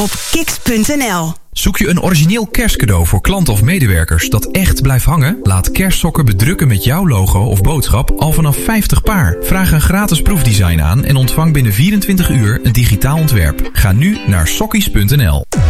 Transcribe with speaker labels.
Speaker 1: op kiks.nl.
Speaker 2: Zoek je een origineel kerstcadeau voor klanten of medewerkers dat echt blijft hangen? Laat kerstsokken bedrukken met jouw logo of boodschap al vanaf 50 paar. Vraag een gratis proefdesign aan en ontvang binnen 24 uur een digitaal ontwerp. Ga nu naar sokkies.nl.